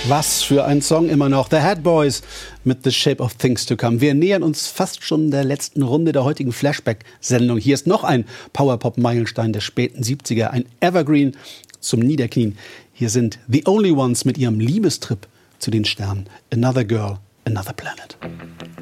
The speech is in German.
Was für ein Song immer noch. The Head Boys mit The Shape of Things to Come. Wir nähern uns fast schon der letzten Runde der heutigen Flashback-Sendung. Hier ist noch ein Powerpop-Meilenstein der späten 70er, ein Evergreen zum Niederknien. Hier sind The Only Ones mit ihrem Liebestrip zu den Sternen. Another Girl, Another Planet.